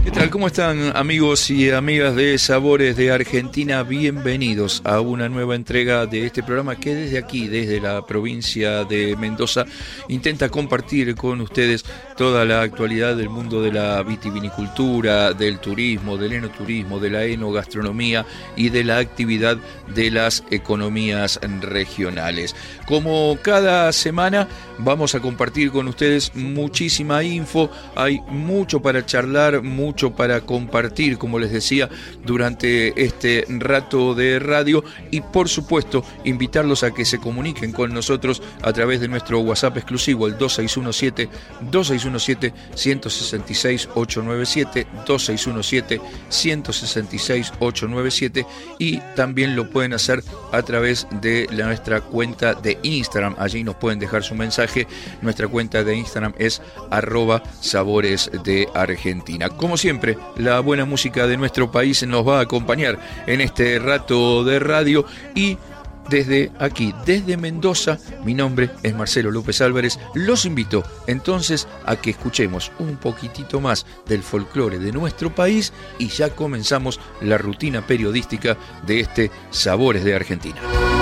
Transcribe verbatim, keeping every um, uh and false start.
¿Qué tal? ¿Cómo están, amigos y amigas de Sabores de Argentina? Bienvenidos a una nueva entrega de este programa que desde aquí, desde la provincia de Mendoza, intenta compartir con ustedes toda la actualidad del mundo de la vitivinicultura, del turismo, del enoturismo, de la enogastronomía y de la actividad de las economías regionales. Como cada semana vamos a compartir con ustedes muchísima info, hay mucho para charlar, mucho mucho para compartir, como les decía, durante este rato de radio, y por supuesto invitarlos a que se comuniquen con nosotros a través de nuestro WhatsApp exclusivo, el dos seis uno siete, dos seis uno siete, uno seis seis, ocho nueve siete, dos seis uno siete, uno seis seis, ocho nueve siete, y también lo pueden hacer a través de la, nuestra cuenta de Instagram. Allí nos pueden dejar su mensaje. Nuestra cuenta de Instagram es arroba sabores de Argentina. Como siempre, la buena música de nuestro país nos va a acompañar en este rato de radio, y desde aquí, desde Mendoza, mi nombre es Marcelo López Álvarez. Los invito entonces a que escuchemos un poquitito más del folclore de nuestro país y ya comenzamos la rutina periodística de este Sabores de Argentina.